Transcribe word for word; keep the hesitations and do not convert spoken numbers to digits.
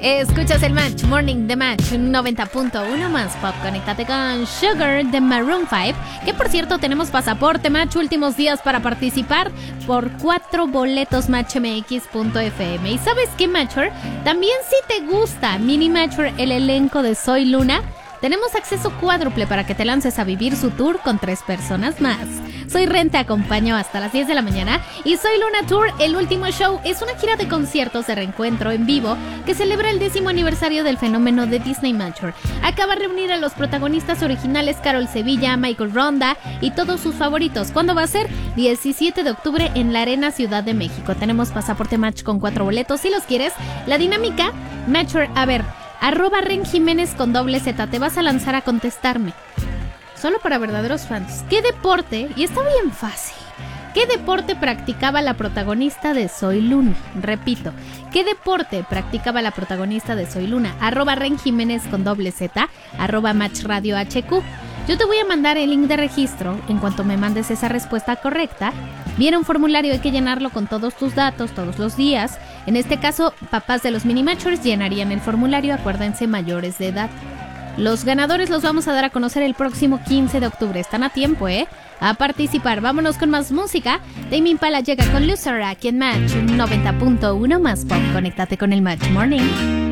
Escuchas el Match Morning de Match noventa punto uno más pop. Conéctate con Sugar de Maroon cinco, que por cierto tenemos pasaporte Match, últimos días para participar por cuatro boletos match m x punto f m. Y ¿sabes qué, Matcher? También si te gusta Mini Matcher, el elenco de Soy Luna, tenemos acceso cuádruple para que te lances a vivir su tour con tres personas más. Soy Ren, te acompaño hasta las diez de la mañana y Soy Luna Tour, el último show, es una gira de conciertos de reencuentro en vivo que celebra el décimo aniversario del fenómeno de Disney Matcher. Acaba de reunir a los protagonistas originales Carol Sevilla, Michael Ronda y todos sus favoritos. ¿Cuándo va a ser? diecisiete de octubre en la Arena Ciudad de México. Tenemos pasaporte Match con cuatro boletos si los quieres. La dinámica, Matcher, a ver... Arroba Ren Jiménez con doble Z, te vas a lanzar a contestarme. Solo para verdaderos fans. ¿Qué deporte? Y está bien fácil. ¿Qué deporte practicaba la protagonista de Soy Luna? Repito, ¿qué deporte practicaba la protagonista de Soy Luna? Arroba Ren Jiménez con doble Z, arroba Match Radio H Q. Yo te voy a mandar el link de registro. En cuanto me mandes esa respuesta correcta, viene un formulario, hay que llenarlo con todos tus datos todos los días. En este caso, papás de los Mini Matchers llenarían el formulario, acuérdense, mayores de edad. Los ganadores los vamos a dar a conocer el próximo quince de octubre. Están a tiempo, ¿eh? A participar. Vámonos con más música. Tame Impala llega con Loser aquí en Match noventa punto uno más pop. Conéctate con el Match Morning.